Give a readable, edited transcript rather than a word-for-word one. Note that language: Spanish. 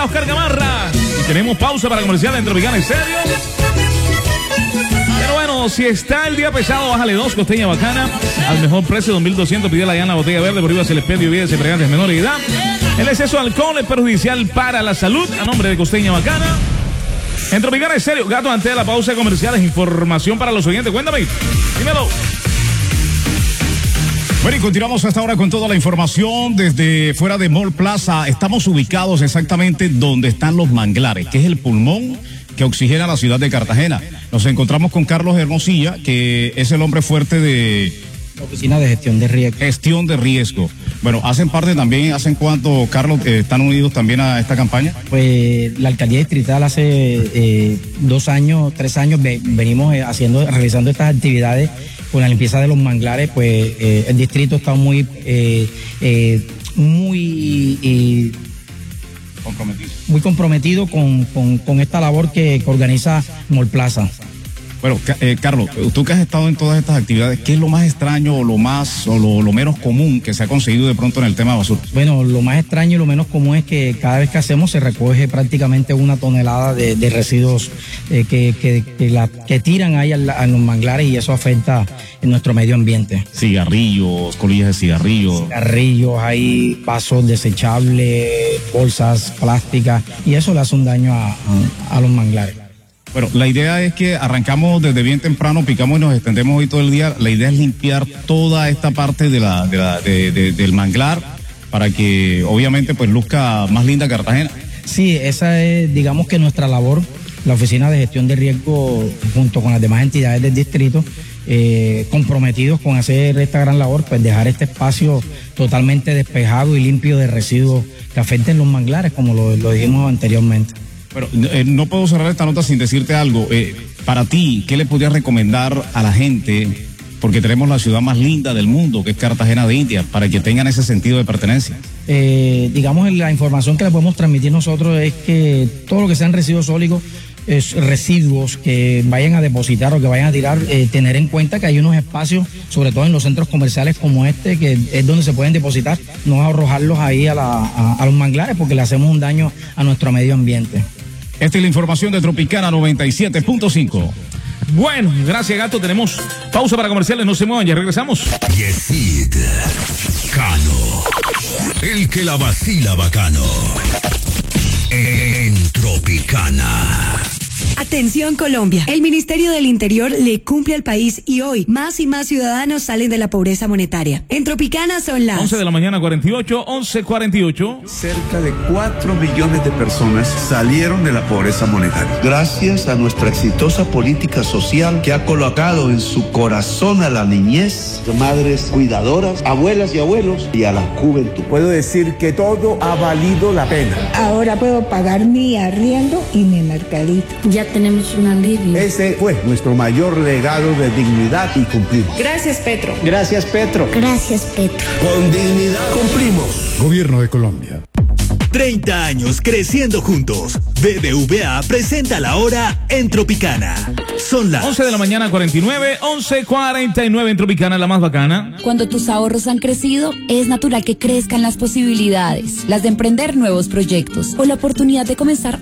queda Oscar Gamarra. Y tenemos pausa para comercial en Tropicana Estéreo. Pero bueno, si está el día pesado, bájale 2 Costeña Bacana al mejor precio, 2.200. Pídela ya en la botella verde, prohíbas el expendio de bebidas embriagantes menores de edad. El exceso de alcohol es perjudicial para la salud. A nombre de Costeña Bacana. En Tropicana Estéreo, Gato, antes de la pausa comercial, información para los oyentes. Cuéntame, dímelo. Bueno, y continuamos hasta ahora con toda la información desde fuera de Mall Plaza. Estamos ubicados exactamente donde están los manglares, que es el pulmón que oxigena la ciudad de Cartagena. Nos encontramos con Carlos Hermosilla, que es el hombre fuerte de la Oficina de Gestión de Riesgo. Gestión de Riesgo. Bueno, ¿hacen parte también, hacen cuánto, Carlos, están unidos también a esta campaña? Pues la alcaldía distrital hace 2 años, 3 años venimos realizando estas actividades con la limpieza de los manglares. Pues el distrito está muy comprometido con esta labor que organiza Mall Plaza. Bueno, Carlos, tú que has estado en todas estas actividades, ¿qué es lo más extraño o lo menos común que se ha conseguido de pronto en el tema de basura? Bueno, lo más extraño y lo menos común es que cada vez que hacemos se recoge prácticamente 1 tonelada de residuos que tiran ahí a los manglares, y eso afecta en nuestro medio ambiente. Cigarrillos, colillas de cigarrillos. Cigarrillos, hay vasos desechables, bolsas plásticas, y eso le hace un daño a los manglares. Bueno, la idea es que arrancamos desde bien temprano, picamos y nos extendemos hoy todo el día. La idea es limpiar toda esta parte del manglar para que obviamente pues luzca más linda Cartagena. Sí, esa es, digamos que nuestra labor. La Oficina de Gestión de Riesgo, junto con las demás entidades del distrito, comprometidos con hacer esta gran labor, pues dejar este espacio totalmente despejado y limpio de residuos que afecten los manglares, como lo dijimos anteriormente. Bueno, no puedo cerrar esta nota sin decirte algo. Para ti, ¿qué le podrías recomendar a la gente? Porque tenemos la ciudad más linda del mundo, que es Cartagena de Indias, para que tengan ese sentido de pertenencia. Digamos, la información que le podemos transmitir nosotros es que todo lo que sean residuos sólidos, residuos que vayan a depositar o que vayan a tirar, tener en cuenta que hay unos espacios, sobre todo en los centros comerciales como este, que es donde se pueden depositar, no arrojarlos ahí a los manglares, porque le hacemos un daño a nuestro medio ambiente. Esta es la información de Tropicana 97.5. Bueno, gracias, Gato. Tenemos pausa para comerciales. No se muevan, ya regresamos. Yesid Cano, el que la vacila bacano. En Tropicana. Atención Colombia, el Ministerio del Interior le cumple al país y hoy más y más ciudadanos salen de la pobreza monetaria. En Tropicana son las 11 de la mañana 48, 11:48. Cerca de 4 millones de personas salieron de la pobreza monetaria. Gracias a nuestra exitosa política social que ha colocado en su corazón a la niñez, madres cuidadoras, abuelas y abuelos y a la juventud. Puedo decir que todo ha valido la pena. Ahora puedo pagar mi arriendo y mi mercadito. Ya tenemos un alivio. Ese fue nuestro mayor legado de dignidad y cumplimos. Gracias, Petro. Gracias, Petro. Gracias, Petro. Con dignidad cumplimos. Gobierno de Colombia. 30 años creciendo juntos. BBVA presenta la hora en Tropicana. Son las 11 de la mañana 49, 11:49 en Tropicana, la más bacana. Cuando tus ahorros han crecido, es natural que crezcan las posibilidades, las de emprender nuevos proyectos o la oportunidad de comenzar